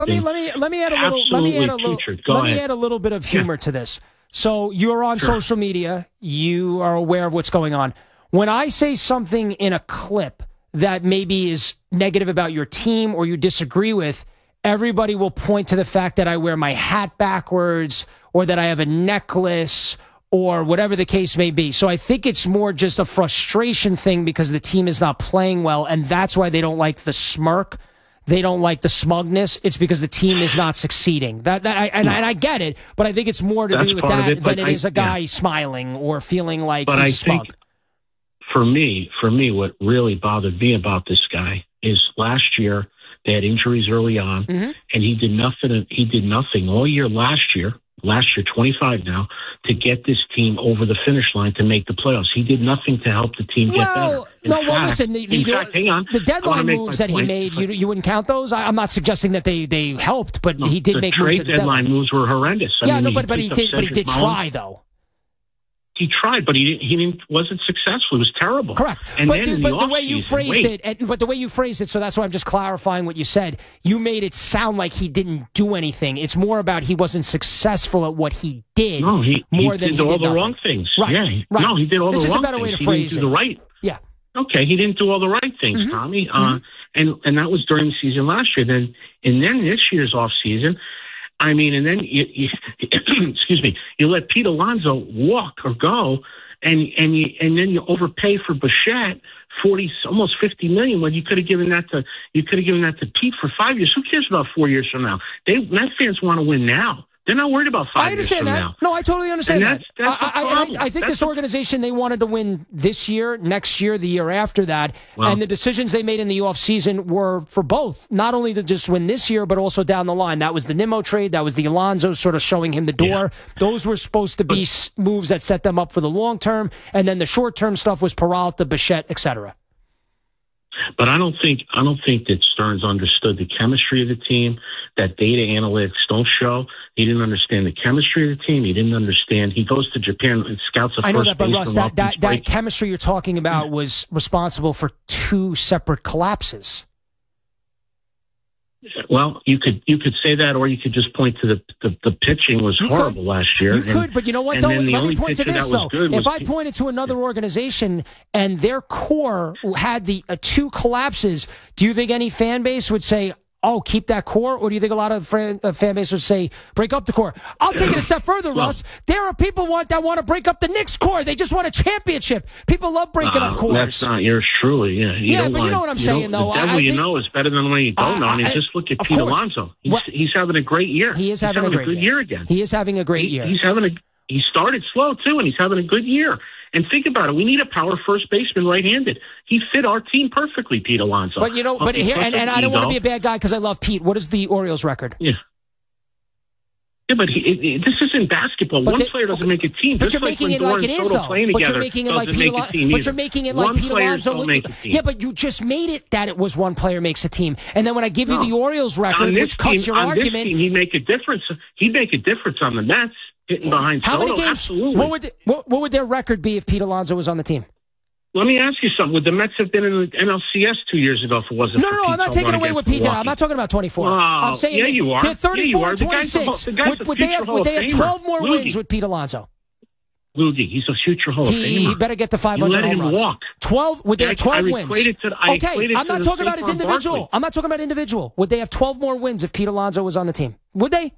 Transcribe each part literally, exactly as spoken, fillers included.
Let me let me let me add a little let me add a little let me add a little bit of humor yeah. to this. So you're on sure. social media, you are aware of what's going on. When I say something in a clip that maybe is negative about your team or you disagree with, everybody will point to the fact that I wear my hat backwards or that I have a necklace or whatever the case may be. So I think it's more just a frustration thing because the team is not playing well, and that's why they don't like the smirk. They don't like the smugness. It's because the team is not succeeding. That, that I, and, and I get it, but I think it's more to That's do with that it, than it I, is a guy yeah. smiling or feeling like but he's I smug. think for me, for me, what really bothered me about this guy is last year they had injuries early on, mm-hmm. and he did nothing. He did nothing all year last year. Last year, twenty-five now, to get this team over the finish line to make the playoffs. He did nothing to help the team get well, better. In no, fact, well, listen, the, in the, fact, hang on. The deadline moves that point. he made, you, you wouldn't count those? I, I'm not suggesting that they, they helped, but no, he did the make trade moves. The deadline deadline moves were horrendous. I yeah, mean, no, he but, but he did, but he did try, Mullins. though. He tried, but he didn't, he didn't, wasn't successful. It was terrible. Correct. And but then the, in but the, the way you phrased wait. it, and, but the way you phrased it, so that's why I'm just clarifying what you said. You made it sound like he didn't do anything. It's more about he wasn't successful at what he did. No, he, more he than did he all did the nothing. wrong things. Right. Yeah. Right. No, he did all it's the just wrong a better things. way to he phrase didn't do it. the right. Yeah. Okay, he didn't do all the right things, mm-hmm. Tommy. Uh, mm-hmm. and and that was during the season last year. Then and then this year's off season. I mean, and then you, you excuse me, you let Pete Alonso walk or go, and and you and then you overpay for Bichette forty, almost fifty million. When you could have given that to you could have given that to Pete for five years. Who cares about four years from now? They Met fans want to win now. They're not worried about five I understand years from that. now. No, I totally understand and that. That's, that's I, the I, problem. I, I think that's this organization, they wanted to win this year, next year, the year after that. Well, and the decisions they made in the offseason were for both, not only to just win this year, but also down the line. That was the Nimmo trade. That was the Alonso sort of showing him the door. Yeah. Those were supposed to be but, moves that set them up for the long term. And then the short term stuff was Peralta, Bichette, et cetera. But I don't think I don't think that Stearns understood the chemistry of the team that data analytics don't show. He didn't understand the chemistry of the team. He didn't understand. He goes to Japan and scouts a I know first that, but Russ, that, that, that chemistry you're talking about was responsible for two separate collapses. Well, you could you could say that, or you could just point to the the, the pitching was you horrible could. last year. You and, could, but you know what? Though, let me point to this though. If I pointed to another organization and their core had the uh, two collapses, do you think any fan base would say, "Oh, keep that core," or do you think a lot of fan, uh, fan base would say, "Break up the core"? I'll take it a step further, well, Russ. There are people want that want to break up the Knicks core. They just want a championship. People love breaking uh, up cores. That's not yours truly. Yeah, you yeah, but want, you know what I'm saying, though. The devil I, I you think, know is better than the one you don't uh, know. I mean, just look at Pete course. Alonso. He's, well, he's having a great year. He is he's having, having a, great a good year. year again. He is having a great he, year. He's having a. He started slow too, and he's having a good year. And think about it. We need a power first baseman right-handed. He fit our team perfectly, Pete Alonso. But, you know, but here, and, and I don't want to be a bad guy because I love Pete. What is the Orioles record? Yeah. Yeah, but he, it, it, this isn't basketball. But One the, player doesn't okay, make a team. But Just you're like making it like it is, though. But you're making it like Pete Alonso. But you're making it like One Pete Alonso. Make a team. Yeah, but you just made it that it was one player makes a team. And then when I give no. you the Orioles record, which team, cuts your on argument. This team, he'd make a difference. He'd make a difference on the Mets. Hitting behind How Soto, many games? Absolutely. What would, what, what would their record be if Pete Alonso was on the team? Let me ask you something. Would the Mets have been in the N L C S two years ago if it wasn't no, for no, no, Pete I'm not taking away what Pete did. I'm not talking about twenty-four. Oh, I'm saying yeah, you are. They're thirty-four yeah, and twenty-six. The guy's a, the would, would they have, would they have twelve more Lugey. wins with Pete Alonso? Lugey, he's a future Hall of he, Famer. He better get to five hundred you let him home runs. walk. twelve? Would they have twelve I wins? To, I okay, I'm not talking about his individual. Barkley. I'm not talking about individual. Would they have twelve more wins if Pete Alonso was on the team? Would they?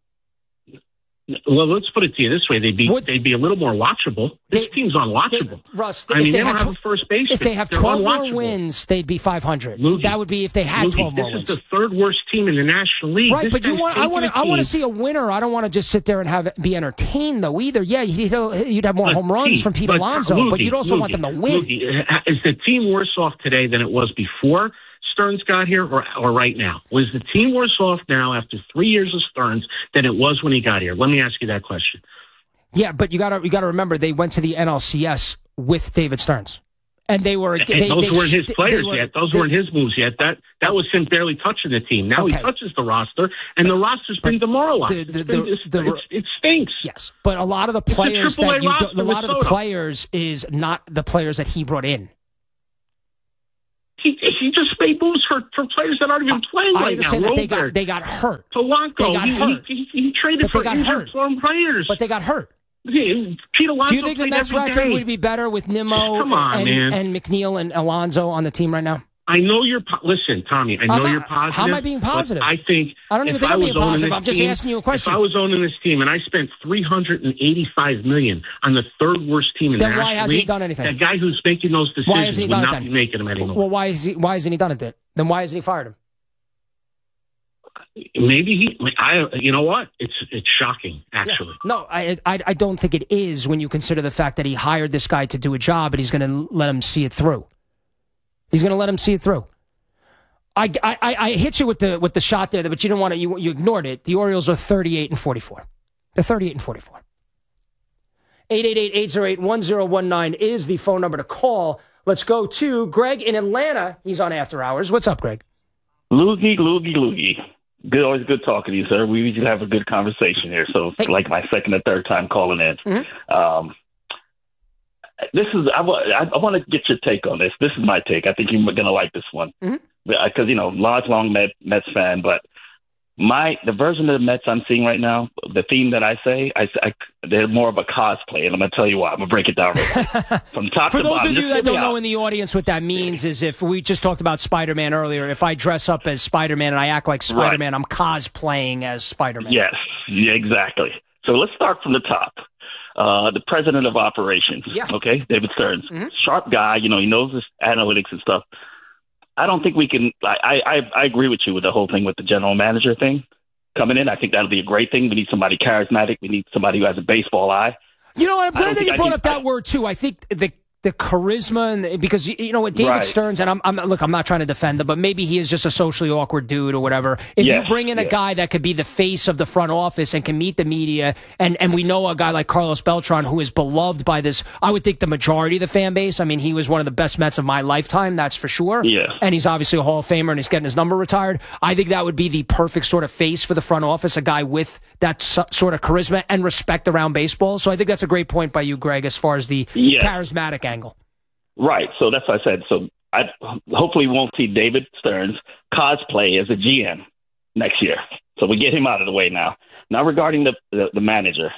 Well, let's put it to you this way: they'd be Would, they'd be a little more watchable. This they, team's unwatchable. They, Russ, I mean, they, they don't had have a first baseman. If they have They're twelve unwatchable. more wins, they'd be five hundred. Lugey, that would be if they had Lugey, twelve more this wins. This is the third worst team in the National League. Right, this but you want I want to I want to see a winner. I don't want to just sit there and have be entertained though either. Yeah, you'd, you'd have more but home runs Pete, from Pete but Alonso, Lugey, but you'd also Lugey, want them to win. Lugey, is the team worse off today than it was before Stearns got here, or, or right now? Was the team worse off now after three years of Stearns than it was when he got here? Let me ask you that question. Yeah, but you got to you got to remember they went to the N L C S with David Stearns, and they were. And they, those they, weren't his players were, yet. Those they, weren't his moves yet. That that was him barely touching the team. Now okay. he touches the roster, and the roster's been demoralized. The, the, been, the, the, it's, it stinks. Yes, but a lot of the players that you do, a lot of the Soto. players is not the players that he brought in. He, he just made moves for, for players that aren't even playing I right now. That they got they got hurt. Polanco, they got he, hurt. He, he, he traded but for injured form players. But they got hurt. Yeah, Pete Alonso. Do you think the Mets record day. would be better with Nimmo Come on, and, man. and McNeil and Alonso on the team right now? I know you're. Po- Listen, Tommy. I know not, you're positive. How am I being positive? I think. I don't even think I'm being positive. I'm just team, asking you a question. If I was owning this team and I spent three hundred and eighty-five million on the third worst team in then the National League, why hasn't League, he done anything? That guy who's making those decisions why hasn't he done would it not then? be making them anymore. Well, why is he? Why hasn't he done it then? Then why hasn't he fired him? Maybe he. I. You know what? It's it's shocking, actually. Yeah. No, I, I I don't think it is when you consider the fact that he hired this guy to do a job and he's going to let him see it through. He's going to let him see it through. I, I, I hit you with the with the shot there, but you didn't want to. You you ignored it. The Orioles are thirty-eight and forty-four. They're thirty-eight and forty-four. eight eight eight, eight oh eight, one oh one nine is the phone number to call. Let's go to Greg in Atlanta. He's on After Hours. What's up, Greg? Loogie, loogie, loogie. Good, always good talking to you, sir. We usually have a good conversation here, so it's hey. like my second or third time calling in. Mm-hmm. Um, this is I, I, I want to get your take on this. This is my take. I think you're going to like this one. Mm-hmm. Because, you know, large, long Met, Mets fan, but my the version of the Mets I'm seeing right now, the theme that I say, I, I they're more of a cosplay, and I'm going to tell you why. I'm going to break it down right from top For to bottom. For those of you that don't out. know in the audience what that means is if we just talked about Spider-Man earlier, if I dress up as Spider-Man and I act like Spider-Man, right. I'm cosplaying as Spider-Man. Yes, yeah, exactly. So let's start from the top. Uh, the president of operations, yeah. okay, David Stearns, mm-hmm. sharp guy, you know, he knows his analytics and stuff. I don't think we can. I, I I agree with you with the whole thing with the general manager thing coming in. I think that'll be a great thing. We need somebody charismatic. We need somebody who has a baseball eye. You know, I'm glad that you brought up that I, word too. I think the the charisma and the, because you know what David right. Stearns and I'm, I'm look. I'm not trying to defend him, but maybe he is just a socially awkward dude or whatever. If yes, you bring in a yes. guy that could be the face of the front office and can meet the media, and and we know a guy like Carlos Beltran who is beloved by this, I would think the majority of the fan base. I mean, he was one of the best Mets of my lifetime, that's for sure. Yes. And he's obviously a Hall of Famer and he's getting his number retired. I think that would be the perfect sort of face for the front office, a guy with that sort of charisma and respect around baseball. So I think that's a great point by you, Greg, as far as the yes. charismatic angle. Right. So that's what I said. So I hopefully won't see David Stearns cosplay as a G M next year. So we get him out of the way now. Now regarding the the, the manager,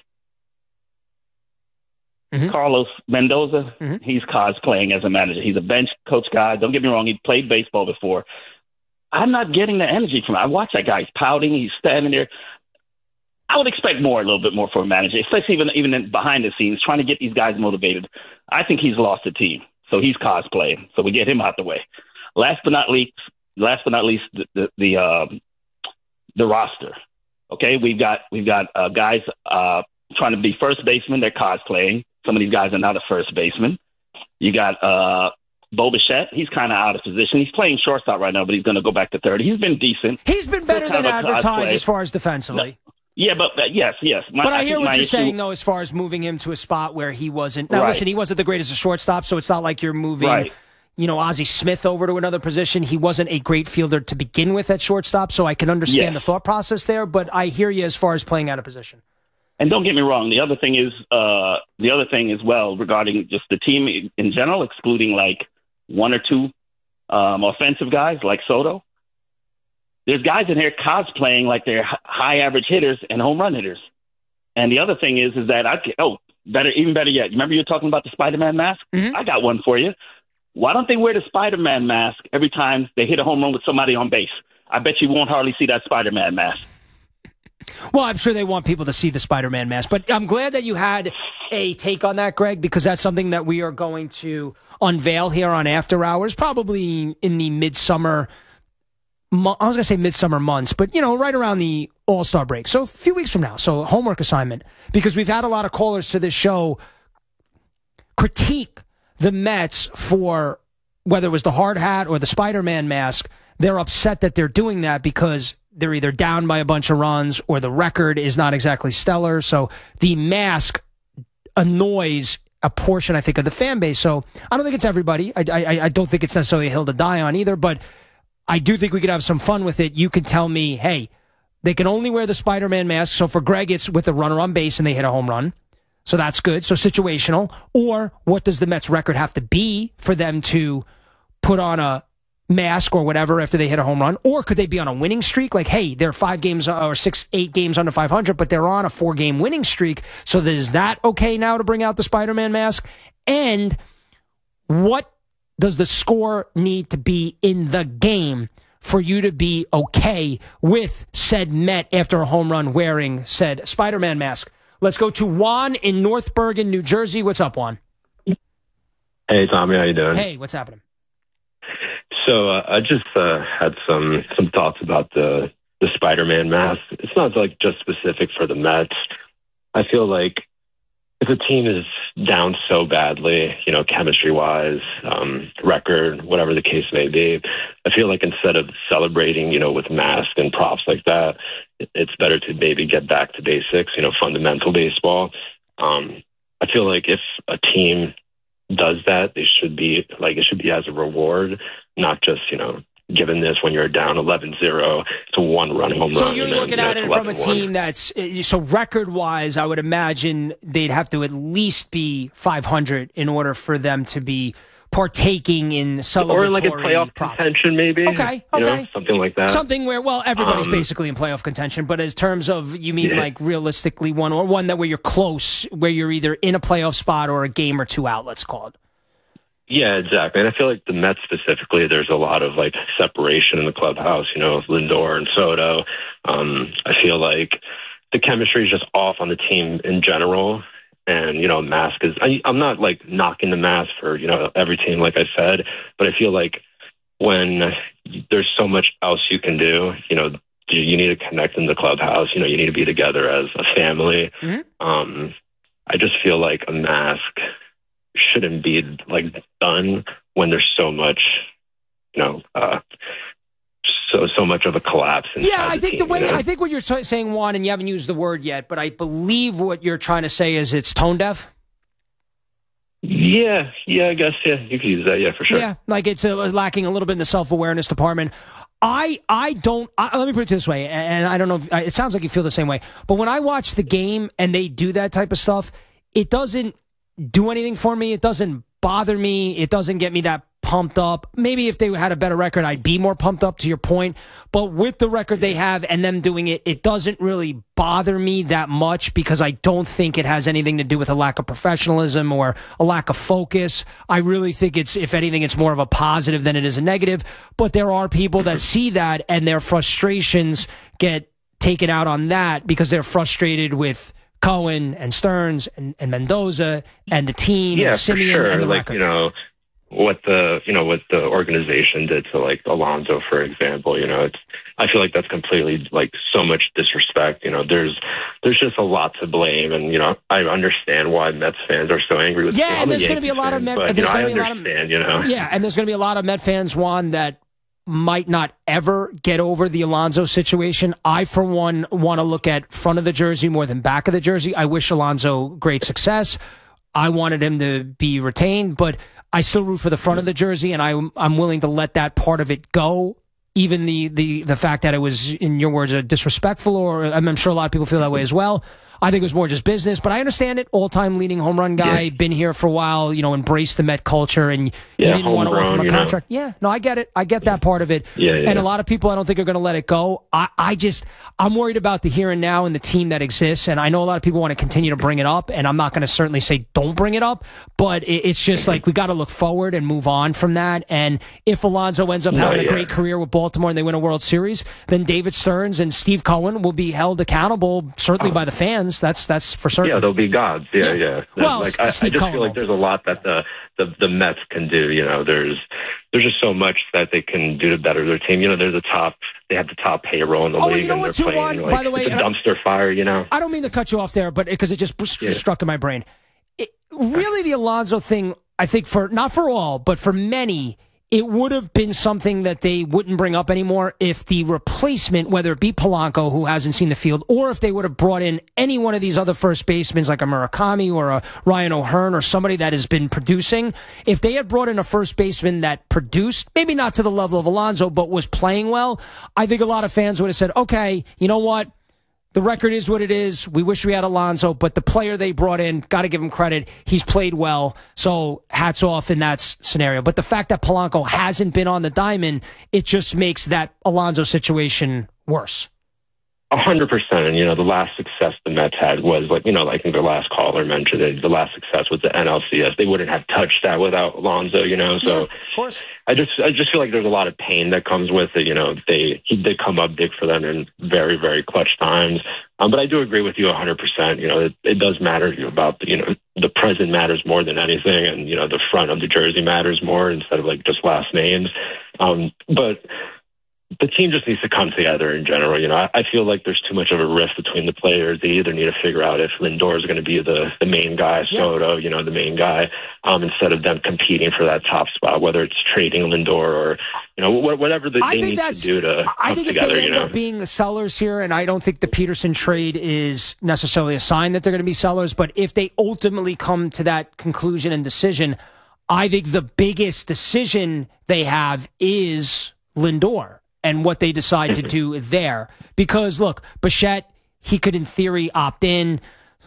mm-hmm. Carlos Mendoza, mm-hmm. he's cosplaying as a manager. He's a bench coach guy. Don't get me wrong. He played baseball before. I'm not getting the energy from him. I watch that guy. He's pouting. He's standing there. I would expect more, a little bit more from a manager, especially even even in behind the scenes, trying to get these guys motivated. I think he's lost the team. So he's cosplaying. So we get him out the way. Last but not least, last but not least, the the the, um, the roster. Okay, we've got we've got uh, guys uh, trying to be first baseman. They're cosplaying. Some of these guys are not a first baseman. You got uh, Bo Bichette. He's kind of out of position. He's playing shortstop right now, but he's going to go back to third. He's been decent. He's been better than advertised as far as defensively. No. Yeah, but uh, yes, yes. My, but I, I hear what you're issue, saying, though, as far as moving him to a spot where he wasn't. Now, right. listen, he wasn't the greatest of shortstop, so it's not like you're moving, right. you know, Ozzie Smith over to another position. He wasn't a great fielder to begin with at shortstop, so I can understand yes. the thought process there. But I hear you as far as playing out of position. And don't get me wrong. The other thing is, uh, the other thing as well regarding just the team in general, excluding like one or two um, offensive guys like Soto. There's guys in here cosplaying like they're high average hitters and home run hitters. And the other thing is, is that I oh better even better yet. Remember you were talking about the Spider-Man mask? Mm-hmm. I got one for you. Why don't they wear the Spider-Man mask every time they hit a home run with somebody on base? I bet you won't hardly see that Spider-Man mask. Well, I'm sure they want people to see the Spider-Man mask, but I'm glad that you had a take on that, Greg, because that's something that we are going to unveil here on After Hours, probably in the midsummer. I was going to say midsummer months, but, you know, right around the All-Star break. So a few weeks from now. So homework assignment, because we've had a lot of callers to this show critique the Mets for whether it was the hard hat or the Spider-Man mask. They're upset that they're doing that because they're either down by a bunch of runs or the record is not exactly stellar. So the mask annoys a portion, I think, of the fan base. So I don't think it's everybody. I, I, I don't think it's necessarily a hill to die on either, but I do think we could have some fun with it. You can tell me, hey, they can only wear the Spider-Man mask. So for Greg, it's with a runner on base and they hit a home run. So that's good. So situational. Or what does the Mets record have to be for them to put on a mask or whatever after they hit a home run? Or could they be on a winning streak? Like, hey, they're five games or six, eight games under five hundred, but they're on a four-game winning streak. So is that okay now to bring out the Spider-Man mask? And what does the score need to be in the game for you to be okay with said Met after a home run wearing said Spider-Man mask? Let's go to Juan in North Bergen, New Jersey. What's up, Juan? Hey, Tommy, how you doing? Hey, what's happening? So uh, I just uh, had some some thoughts about the the Spider-Man mask. It's not like just specific for the Mets. I feel like if a team is down so badly, you know, chemistry-wise, um, record, whatever the case may be, I feel like instead of celebrating, you know, with masks and props like that, it's better to maybe get back to basics, you know, fundamental baseball. Um, I feel like if a team does that, they should be like, it should be as a reward, not just, you know, given this when you're down eleven zero to one run home so run. So you're looking then, at it from a team that's, so record-wise, I would imagine they'd have to at least be five hundred in order for them to be partaking in celebratory or like a playoff props. Contention, maybe. Okay, okay. You know, something like that. Something where, well, everybody's um, basically in playoff contention, but in terms of, you mean yeah. like realistically one, or one that where you're close, where you're either in a playoff spot or a game or two out, let's call it. Yeah, exactly. And I feel like the Mets specifically, there's a lot of like separation in the clubhouse, you know, with Lindor and Soto. Um, I feel like the chemistry is just off on the team in general. And, you know, mask is, I, I'm not like knocking the mask for, you know, every team, like I said, but I feel like when there's so much else you can do, you know, you need to connect in the clubhouse, you know, you need to be together as a family. Mm-hmm. Um, I just feel like a mask shouldn't be like done when there's so much, you know, uh, so so much of a collapse. Yeah, I the think team, the way you know? I think what you're t- saying, Juan, and you haven't used the word yet, but I believe what you're trying to say is it's tone deaf. Yeah, yeah, I guess yeah, you could use that. Yeah, for sure. Yeah, like it's uh, lacking a little bit in the self-awareness department. I I don't. I, let me put it this way, and I don't know. If, it sounds like you feel the same way, but when I watch the game and they do that type of stuff, it doesn't do anything for me. It doesn't bother me. It doesn't get me that pumped up. Maybe if they had a better record, I'd be more pumped up, to your point. But with the record they have and them doing it, it doesn't really bother me that much because I don't think it has anything to do with a lack of professionalism or a lack of focus. I really think it's, if anything, it's more of a positive than it is a negative. But there are people that see that and their frustrations get taken out on that because they're frustrated with Cohen and Stearns and, and Mendoza and the team yeah, and Simeon for sure. and the like, record. You know, what the, you know, what the organization did to like Alonso, for example, you know, it's, I feel like that's completely like so much disrespect. You know, there's, there's just a lot to blame. And, you know, I understand why Mets fans are so angry with Yeah, and there's going to be a lot fans, of Met, but, there's you know, I gonna be understand, a lot of, you know. Yeah, and there's going to be a lot of Met fans, Juan, that might not ever get over the Alonso situation. I, for one, want to look at front of the jersey more than back of the jersey. I wish Alonso great success. I wanted him to be retained, but I still root for the front of the jersey, and I, I'm willing to let that part of it go. Even the, the, the fact that it was, in your words, a disrespectful, or I'm sure a lot of people feel that way as well. I think it was more just business, but I understand it. All-time leading home run guy, yeah. Been here for a while, you know, embraced the Met culture, and yeah, you didn't want to offer him a contract. Know. Yeah, no, I get it. I get that part of it. Yeah, yeah. And a lot of people, I don't think, are going to let it go. I, I just, I'm worried about the here and now and the team that exists, and I know a lot of people want to continue to bring it up, and I'm not going to certainly say don't bring it up, but it, it's just like we got to look forward and move on from that. And if Alonso ends up no, having yeah. a great career with Baltimore and they win a World Series, then David Stearns and Steve Cohen will be held accountable, certainly oh. by the fans. That's that's for certain. Yeah, they'll be gods. Yeah, yeah. yeah. Well, like I, I just Cohen feel like there's a lot that the, the the Mets can do. You know, there's there's just so much that they can do to better their team. You know, they're the top. They have the top payroll in the oh, league, you know and what, they're too, playing Juan, like by the way, it's a dumpster fire. You know, I don't mean to cut you off there, but because it just yeah. struck in my brain. It, really, the Alonso thing, I think for not for all, but for many, it would have been something that they wouldn't bring up anymore if the replacement, whether it be Polanco, who hasn't seen the field, or if they would have brought in any one of these other first basemen like a Murakami or a Ryan O'Hearn or somebody that has been producing. If they had brought in a first baseman that produced, maybe not to the level of Alonso, but was playing well, I think a lot of fans would have said, okay, you know what? The record is what it is. We wish we had Alonso, but the player they brought in, got to give him credit. He's played well, so hats off in that scenario. But the fact that Polanco hasn't been on the diamond, it just makes that Alonso situation worse. A hundred percent. And, you know, the last success the Mets had was, like, you know, like the last caller mentioned it, the last success was the N L C S. They wouldn't have touched that without Alonso, you know. So yeah, of course. I just I just feel like there's a lot of pain that comes with it. You know, they he did come up big for them in very, very clutch times. Um, but I do agree with you a hundred percent. You know, it, it does matter about the, you know, the present matters more than anything. And, you know, the front of the jersey matters more instead of like just last names. Um, but the team just needs to come together in general. You know, I, I feel like there's too much of a rift between the players. They either need to figure out if Lindor is going to be the, the main guy, yeah. Soto, you know, the main guy, um, instead of them competing for that top spot, whether it's trading Lindor or, you know, wh- whatever the, they need to do to I come think together. If they you end know? up being the sellers here, and I don't think the Peterson trade is necessarily a sign that they're going to be sellers, but if they ultimately come to that conclusion and decision, I think the biggest decision they have is Lindor and what they decide to do there. Because, look, Bichette, he could, in theory, opt in.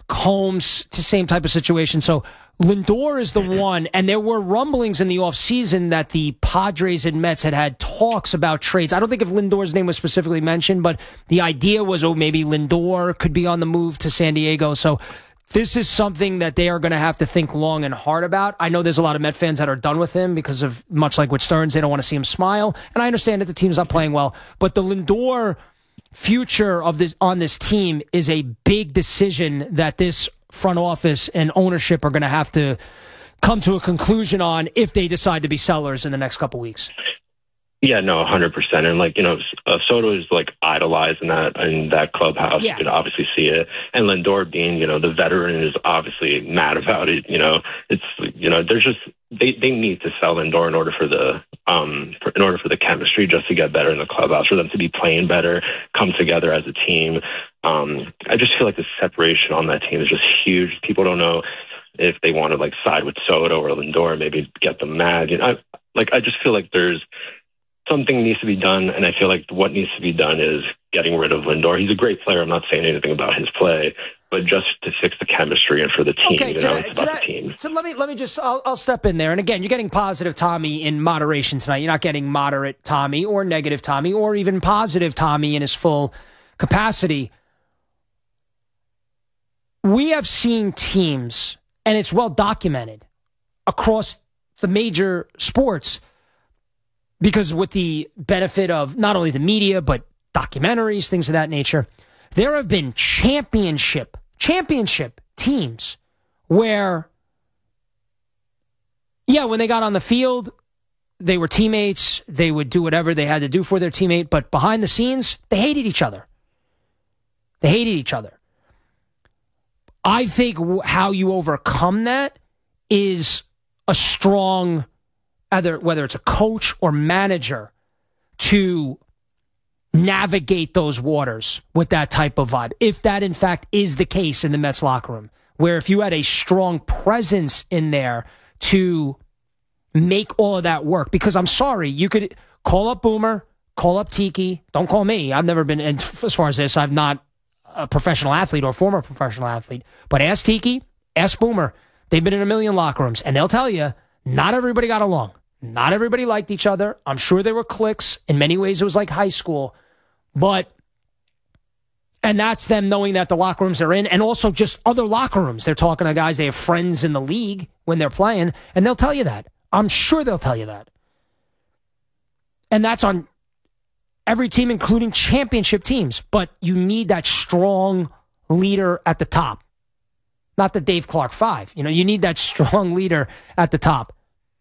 Combs, to same type of situation. So Lindor is the one, and there were rumblings in the offseason that the Padres and Mets had had talks about trades. I don't think if Lindor's name was specifically mentioned, but the idea was, oh, maybe Lindor could be on the move to San Diego. So this is something that they are going to have to think long and hard about. I know there's a lot of Met fans that are done with him because of, much like with Stearns, they don't want to see him smile. And I understand that the team's not playing well. But the Lindor future of this on this team is a big decision that this front office and ownership are going to have to come to a conclusion on if they decide to be sellers in the next couple weeks. Yeah, no, one hundred percent. And, like, you know, uh, Soto is, like, idolized in that in that clubhouse. Yeah. You can obviously see it. And Lindor being, you know, the veteran is obviously mad about it. You know, it's, you know, there's just, they, they need to sell Lindor in order for the, um, for, in order for the chemistry just to get better in the clubhouse, for them to be playing better, come together as a team. Um, I just feel like the separation on that team is just huge. People don't know if they want to, like, side with Soto or Lindor, maybe get them mad. You know, I, like, I just feel like there's, something needs to be done, and I feel like what needs to be done is getting rid of Lindor. He's a great player. I'm not saying anything about his play, but just to fix the chemistry and for the team. Okay, you so know, that, it's about so that, the team. So let me let me just I'll, I'll step in there. And again, you're getting positive Tommy in moderation tonight. You're not getting moderate Tommy or negative Tommy or even positive Tommy in his full capacity. We have seen teams, and it's well documented across the major sports, because with the benefit of not only the media, but documentaries, things of that nature, there have been championship, championship teams where, yeah, when they got on the field, they were teammates. They would do whatever they had to do for their teammate. But behind the scenes, they hated each other. They hated each other. I think how you overcome that is a strong, either whether it's a coach or manager, to navigate those waters with that type of vibe. If that, in fact, is the case in the Mets locker room, where if you had a strong presence in there to make all of that work, because I'm sorry, you could call up Boomer, call up Tiki. Don't call me. I've never been, and as far as this, I'm not a professional athlete or former professional athlete, but ask Tiki, ask Boomer. They've been in a million locker rooms, and they'll tell you not everybody got along. Not everybody liked each other. I'm sure there were cliques. In many ways, it was like high school. But, and that's them knowing that the locker rooms they're in, and also just other locker rooms. They're talking to guys, they have friends in the league when they're playing, and they'll tell you that. I'm sure they'll tell you that. And that's on every team, including championship teams. But you need that strong leader at the top. Not the Dave Clark Five. You know, you need that strong leader at the top.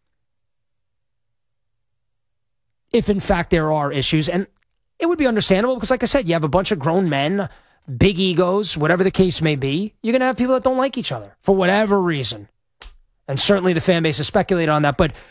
If, in fact, there are issues. And it would be understandable because, like I said, you have a bunch of grown men, big egos, whatever the case may be. You're going to have people that don't like each other for whatever reason. And certainly the fan base has speculated on that. But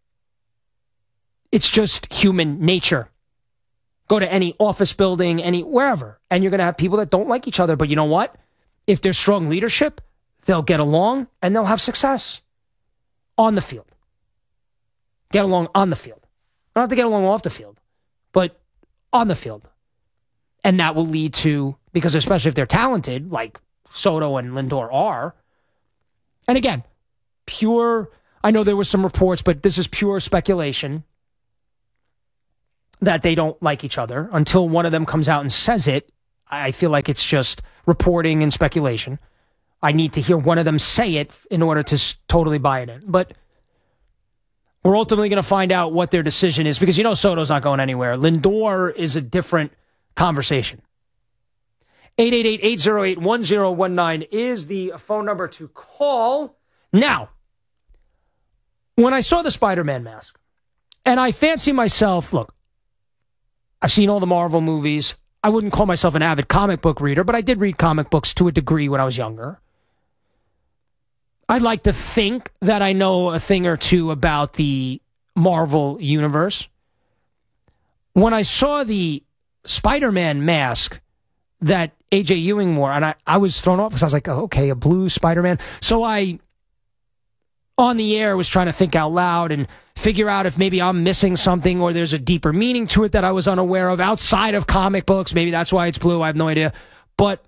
it's just human nature. Go to any office building, any wherever, and you're going to have people that don't like each other. But you know what? If there's strong leadership, they'll get along and they'll have success on the field. Get along on the field. Don't have to get along off the field, but on the field. And that will lead to, because especially if they're talented, like Soto and Lindor are, and again, pure, I know there was some reports, but this is pure speculation, that they don't like each other. Until one of them comes out and says it, I feel like it's just reporting and speculation. I need to hear one of them say it in order to s- totally buy it in. But we're ultimately going to find out what their decision is, because you know Soto's not going anywhere. Lindor is a different conversation. eight eight eight, eight oh eight, one oh one nine is the phone number to call. Now, when I saw the Spider-Man mask, and I fancy myself, look, I've seen all the Marvel movies. I wouldn't call myself an avid comic book reader, but I did read comic books to a degree when I was younger. I'd like to think that I know a thing or two about the Marvel universe. When I saw the Spider-Man mask that A J Ewing wore, and I, I was thrown off because I was like, oh, okay, a blue Spider-Man. So I, on the air, was trying to think out loud and figure out if maybe I'm missing something or there's a deeper meaning to it that I was unaware of outside of comic books. Maybe that's why it's blue. I have no idea. But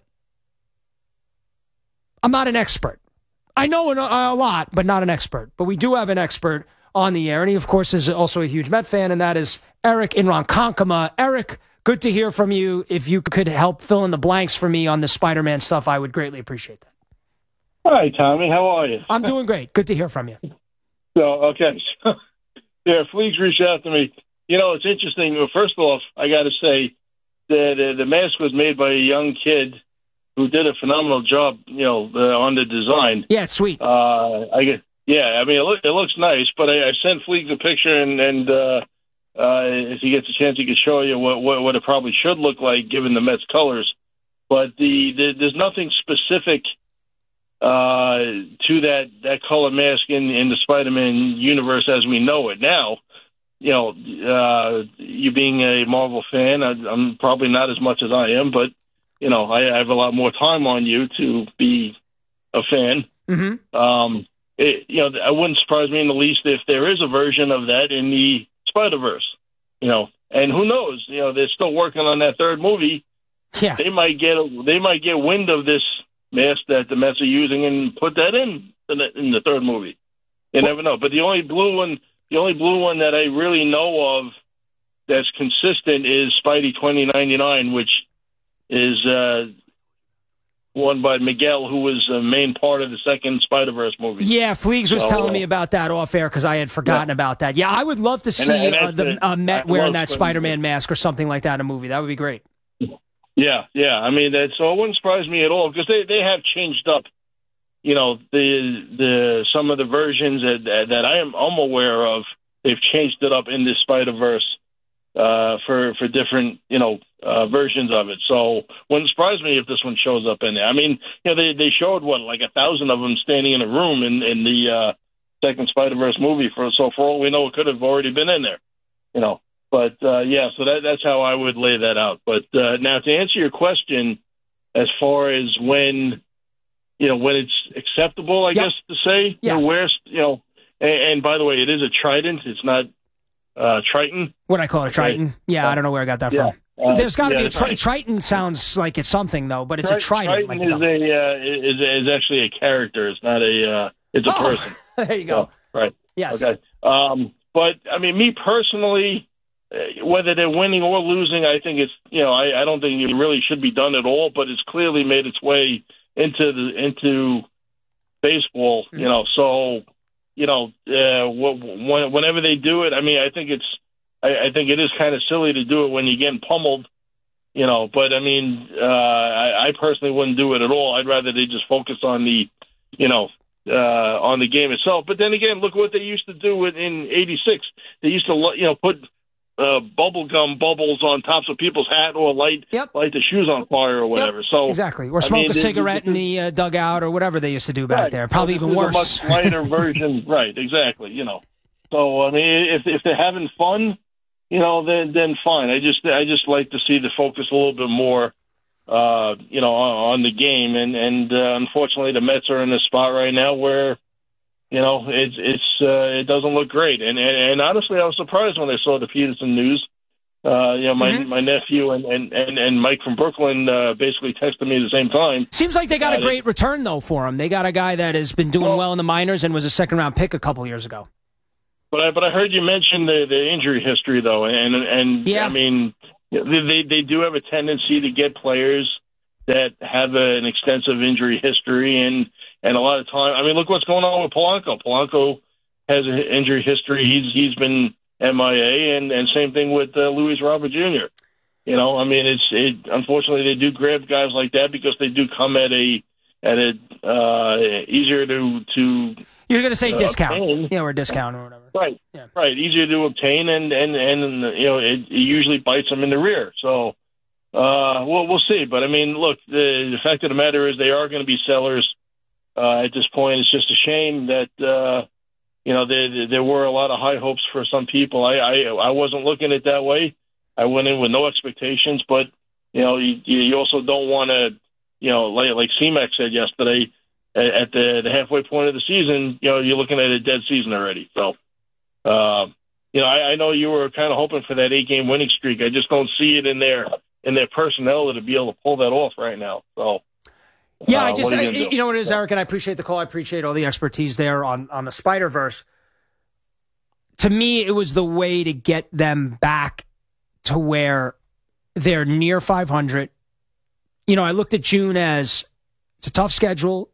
I'm not an expert. I know a lot, but not an expert. But we do have an expert on the air, and he, of course, is also a huge Met fan, and that is Eric in Ronkonkoma. Eric, good to hear from you. If you could help fill in the blanks for me on the Spider-Man stuff, I would greatly appreciate that. Hi, Tommy. How are you? I'm doing great. Good to hear from you. So, okay. Yeah, Fleeks reached out to me. You know, it's interesting. Well, first off, I got to say that uh, the mask was made by a young kid who did a phenomenal job, you know, uh, on the design. Yeah, it's sweet. Uh, I get, yeah, I mean, it, look, it looks nice, but I, I sent Fleeks a picture, and, and uh, uh, if he gets a chance, he can show you what, what, what it probably should look like given the Mets colors. But the, the there's nothing specific uh, to that, that color mask in, in the Spider-Man universe as we know it now. You know, uh, you being a Marvel fan, I, I'm probably not as much as I am, but you know, I, I have a lot more time on you to be a fan. Mm-hmm. Um, it, you know, it wouldn't surprise me in the least if there is a version of that in the Spider-Verse. You know, and who knows? You know, they're still working on that third movie. Yeah, they might get they might get wind of this mask that the Mets are using and put that in in the, in the third movie. You well, never know. But the only blue one, the only blue one that I really know of that's consistent is Spidey twenty ninety-nine, which is uh, one by Miguel, who was a main part of the second Spider-Verse movie. Yeah, Fleegs was so, telling me about that off air because I had forgotten yeah. about that. Yeah, I would love to see and, and uh, the uh, Met wearing that Spider-Man mask or something like that in a movie. That would be great. Yeah, yeah. I mean, that, so it wouldn't surprise me at all because they, they have changed up, you know, the the some of the versions that, that I am I'm aware of. They've changed it up in this Spider-Verse uh, for for different, you know, uh, versions of it. So wouldn't surprise me if this one shows up in there. I mean, you know, they they showed what like a thousand of them standing in a room in in the uh, second Spider-Verse movie. For so for all we know, it could have already been in there, you know. But uh, yeah, so that that's how I would lay that out. But uh, now to answer your question, as far as when, you know, when it's acceptable, I yep. guess to say, yeah. you know, where's you know, and, and by the way, it is a Trident. It's not uh, Triton. What I call it, Triton? Right. Yeah, uh, I don't know where I got that yeah. from. Uh, There's got to yeah, be a tri- Triton. Sounds like it's something though, but it's tri- a Trident. Triton like is a uh, is is actually a character. It's not a. Uh, it's a oh, person. There you go. So, right. Yes. Okay. Um, but I mean, me personally, uh, whether they're winning or losing, I think it's you know I, I don't think it really should be done at all. But it's clearly made its way into the into baseball. Mm-hmm. You know, so you know uh, wh- whenever they do it, I mean, I think it's. I think it is kind of silly to do it when you're getting pummeled, you know, but I mean, uh, I, I personally wouldn't do it at all. I'd rather they just focus on the, you know, uh, on the game itself. But then again, look what they used to do in eighty-six. They used to, you know, put uh, bubble gum bubbles on tops of people's hat or light, yep. light the shoes on fire or whatever. Yep. So exactly. Or smoke I mean, a cigarette in the uh, dugout or whatever they used to do back right. there. Probably so even worse. A much lighter version. Right. Exactly. You know, so, I mean, if if they're having fun, you know, then then fine. I just I just like to see the focus a little bit more, uh, you know, on, on the game. And and uh, unfortunately, the Mets are in a spot right now where, you know, it's it's uh, it doesn't look great. And, and and honestly, I was surprised when I saw the Peterson news Uh, you know, my mm-hmm. my nephew and, and, and, and Mike from Brooklyn uh, basically texted me at the same time. Seems like they got uh, a great return, though, for him. They got a guy that has been doing well, well in the minors and was a second-round pick a couple years ago. But I, but I heard you mention the, the injury history, though, and, and yeah. I mean, they, they do have a tendency to get players that have a, an extensive injury history, and, and a lot of time. I mean, look what's going on with Polanco. Polanco has an injury history. He's He's been M I A, and, and same thing with uh, Luis Robert Junior You know, I mean, it's it, unfortunately they do grab guys like that because they do come at a at a uh, easier to to. You're going to say uh, discount, obtain. yeah, or discount or whatever. Right, yeah. right, easier to obtain, and and and you know it, it usually bites them in the rear. So, uh, we'll we'll see. But I mean, look, the, the fact of the matter is they are going to be sellers uh, at this point. It's just a shame that. Uh, You know, there there were a lot of high hopes for some people. I, I I wasn't looking at it that way. I went in with no expectations, but you know, you, you also don't want to, you know, like like C-Mac said yesterday, at the, the halfway point of the season, you know, you're looking at a dead season already. So, uh, you know, I, I know you were kind of hoping for that eight-game winning streak. I just don't see it in their in their personnel to be able to pull that off right now. So. Yeah, uh, I just, you, I, you know what it is, Eric, and I appreciate the call. I appreciate all the expertise there on, on the Spider-Verse. To me, it was the way to get them back to where they're near five hundred. You know, I looked at June as it's a tough schedule.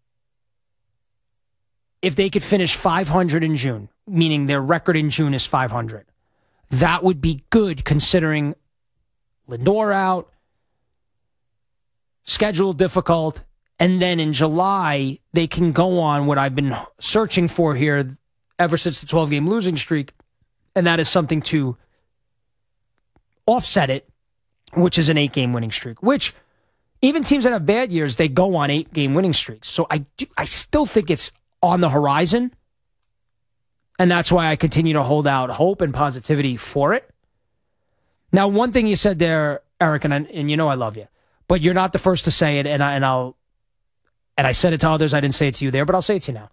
If they could finish five hundred in June, meaning their record in June is five hundred, that would be good considering Lindor out, schedule difficult, and then in July, they can go on what I've been searching for here ever since the twelve-game losing streak, and that is something to offset it, which is an eight-game winning streak, which even teams that have bad years, they go on eight-game winning streaks. So I, do, I still think it's on the horizon, and that's why I continue to hold out hope and positivity for it. Now, one thing you said there, Eric, and, and you know I love you, but you're not the first to say it, and I and I'll and I said it to others. I didn't say it to you there, but I'll say it to you now.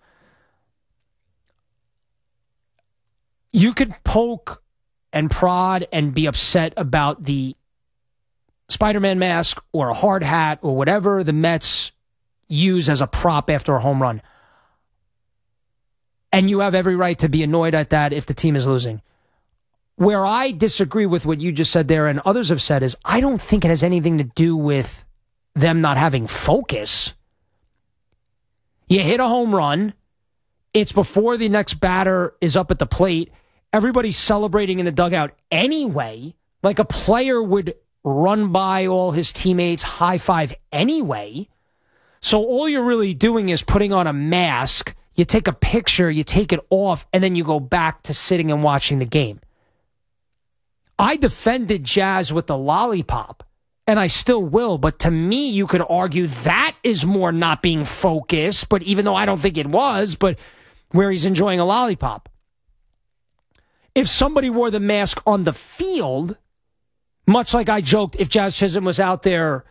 You could poke and prod and be upset about the Spider-Man mask or a hard hat or whatever the Mets use as a prop after a home run, and you have every right to be annoyed at that if the team is losing. Where I disagree with what you just said there and others have said is I don't think it has anything to do with them not having focus. You hit a home run. It's before the next batter is up at the plate. Everybody's celebrating in the dugout anyway. Like a player would run by all his teammates, high five anyway. So all you're really doing is putting on a mask. You take a picture, you take it off, and then you go back to sitting and watching the game. I defended Jazz with the lollipop, and I still will, but to me, you could argue that is more not being focused, but even though I don't think it was, but where he's enjoying a lollipop. If somebody wore the mask on the field, much like I joked, if Jazz Chisholm was out there,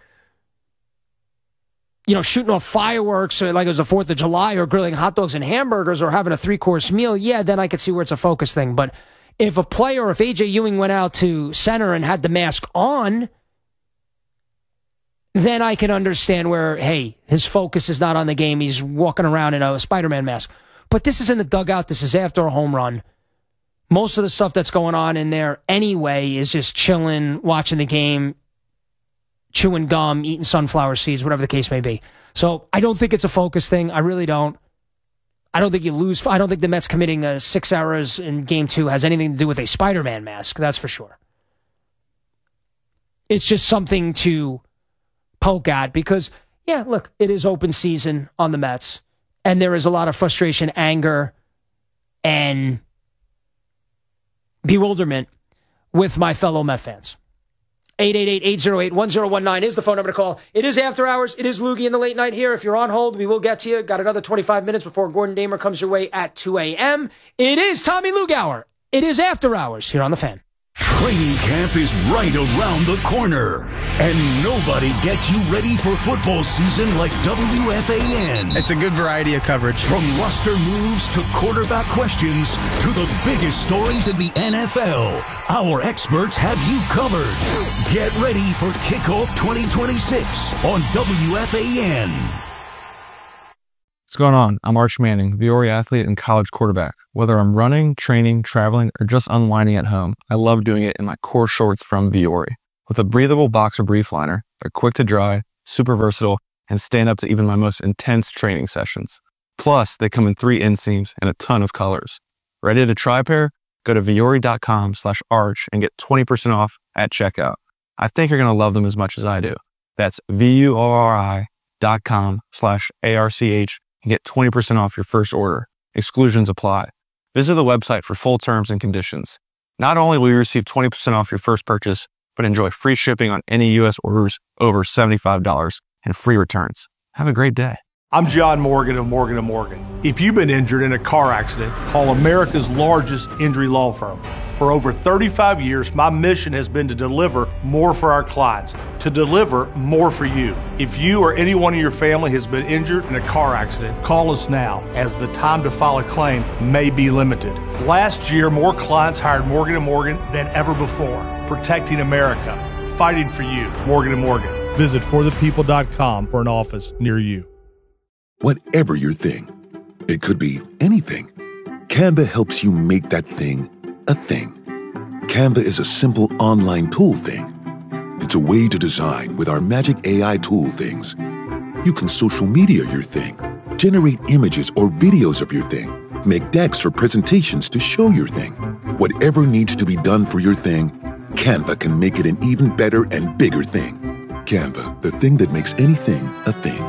you know, shooting off fireworks or like it was the fourth of July or grilling hot dogs and hamburgers or having a three-course meal, yeah, then I could see where it's a focus thing, but if a player, if A J Ewing went out to center and had the mask on, then I can understand where, hey, his focus is not on the game. He's walking around in a Spider-Man mask. But this is in the dugout. This is after a home run. Most of the stuff that's going on in there anyway is just chilling, watching the game, chewing gum, eating sunflower seeds, whatever the case may be. So I don't think it's a focus thing. I really don't. I don't think you lose. I don't think the Mets committing uh, six errors in game two has anything to do with a Spider-Man mask. That's for sure. It's just something to poke at because, yeah, look, it is open season on the Mets, and there is a lot of frustration, anger, and bewilderment with my fellow Met fans. eight eight eight, eight oh eight, one oh one nine is the phone number to call. It is After Hours. It is Loogie in the late night here. If you're on hold, we will get to you. Got another twenty-five minutes before Gordon Damer comes your way at two a.m. It is Tommy Lugauer. It is After Hours here on The Fan. Training camp is right around the corner. And nobody gets you ready for football season like W F A N. It's a good variety of coverage. From roster moves to quarterback questions to the biggest stories in the N F L, our experts have you covered. Get ready for Kickoff twenty twenty-six on W F A N. What's going on? I'm Arch Manning, Viore athlete and college quarterback. Whether I'm running, training, traveling, or just unwinding at home, I love doing it in my core shorts from Viore. With a breathable boxer brief liner, they're quick to dry, super versatile, and stand up to even my most intense training sessions. Plus, they come in three inseams and a ton of colors. Ready to try a pair? Go to Viore.com slash arch and get twenty percent off at checkout. I think you're going to love them as much as I do. That's V-U-O-R-I dot com slash A-R-C-H and get twenty percent off your first order. Exclusions apply. Visit the website for full terms and conditions. Not only will you receive twenty percent off your first purchase, but enjoy free shipping on any U S orders over seventy-five dollars and free returns. Have a great day. I'm John Morgan of Morgan and Morgan. If you've been injured in a car accident, call America's largest injury law firm. For over thirty-five years, my mission has been to deliver more for our clients, to deliver more for you. If you or anyone in your family has been injured in a car accident, call us now, as the time to file a claim may be limited. Last year, more clients hired Morgan and Morgan than ever before. Protecting America, fighting for you. Morgan and Morgan. Visit for the people dot com for an office near you. Whatever your thing, it could be anything. Canva helps you make that thing a thing. Canva is a simple online tool thing. It's a way to design with our magic A I tool things. You can social media your thing, generate images or videos of your thing, make decks for presentations to show your thing. Whatever needs to be done for your thing, Canva can make it an even better and bigger thing. Canva, the thing that makes anything a thing.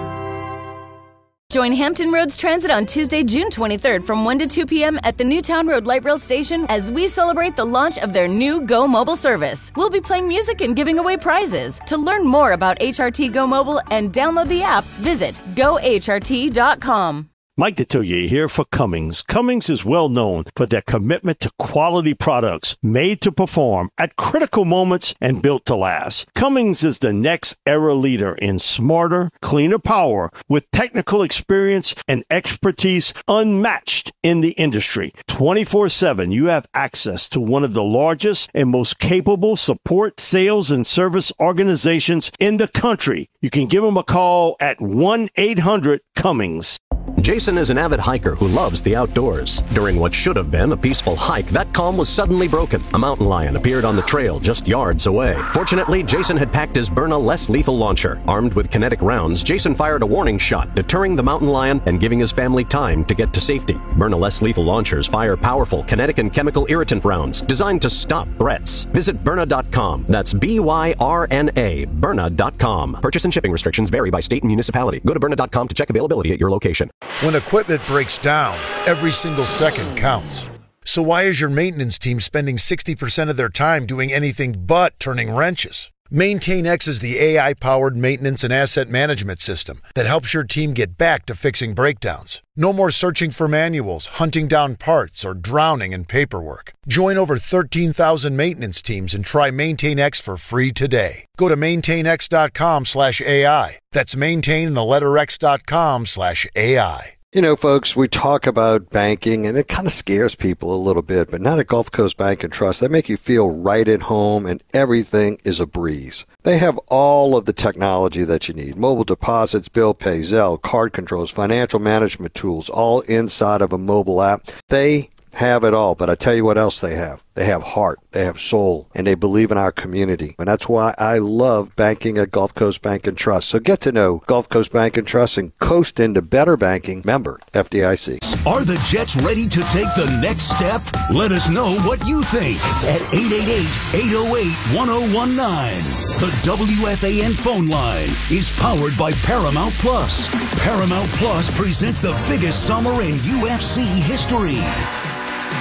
Join Hampton Roads Transit on Tuesday, June twenty-third from one to two p.m. at the Newtown Road Light Rail Station as we celebrate the launch of their new Go Mobile service. We'll be playing music and giving away prizes. To learn more about H R T Go Mobile and download the app, visit go H R T dot com. Mike Detillier here for Cummins. Cummins is well known for their commitment to quality products made to perform at critical moments and built to last. Cummins is the next era leader in smarter, cleaner power with technical experience and expertise unmatched in the industry. twenty-four seven, you have access to one of the largest and most capable support, sales, and service organizations in the country. You can give them a call at one eight hundred Cummins. Jason is an avid hiker who loves the outdoors. During what should have been a peaceful hike, that calm was suddenly broken. A mountain lion appeared on the trail just yards away. Fortunately, Jason had packed his Byrna less lethal launcher. Armed with kinetic rounds, Jason fired a warning shot, deterring the mountain lion and giving his family time to get to safety. Byrna less lethal launchers fire powerful kinetic and chemical irritant rounds designed to stop threats. Visit Byrna dot com. That's B Y R N A, Byrna dot com. Purchase and shipping restrictions vary by state and municipality. Go to Byrna dot com to check availability at your location. When equipment breaks down, every single second counts. So why is your maintenance team spending sixty percent of their time doing anything but turning wrenches? MaintainX is the A I-powered maintenance and asset management system that helps your team get back to fixing breakdowns. No more searching for manuals, hunting down parts, or drowning in paperwork. Join over thirteen thousand maintenance teams and try MaintainX for free today. Go to maintainx dot com slash A I. That's maintain and the letter X dot com slash A I. You know, folks, we talk about banking, and it kind of scares people a little bit, but not at Gulf Coast Bank and Trust. They make you feel right at home, and everything is a breeze. They have all of the technology that you need. Mobile deposits, bill pay, Zelle, card controls, financial management tools, all inside of a mobile app. They have it all, but I tell you what else they have. They have heart, they have soul, and they believe in our community. And that's why I love banking at Gulf Coast Bank and Trust. So get to know Gulf Coast Bank and Trust and coast into better banking. Member F D I C. Are the Jets ready to take the next step? Let us know what you think at eight eight eight, eight oh eight, one oh one nine. The W F A N phone line is powered by Paramount Plus. Paramount Plus presents the biggest summer in U F C history.